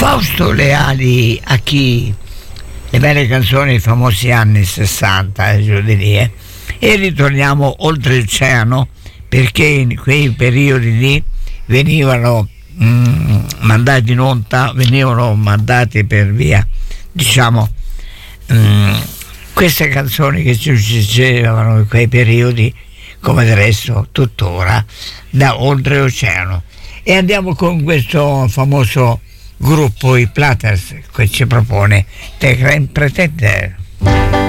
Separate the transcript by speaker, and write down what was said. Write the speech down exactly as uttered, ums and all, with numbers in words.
Speaker 1: Fausto Leali, a chi le belle canzoni dei famosi anni sessanta e giù di lì, eh. E ritorniamo oltreoceano, perché in quei periodi lì venivano mh, mandati in onda, venivano mandati per via, diciamo, mh, queste canzoni che ci succedevano in quei periodi, come del resto tuttora, da oltreoceano. E andiamo con questo famoso gruppo, i Platters, che ci propone The Grand Pretender.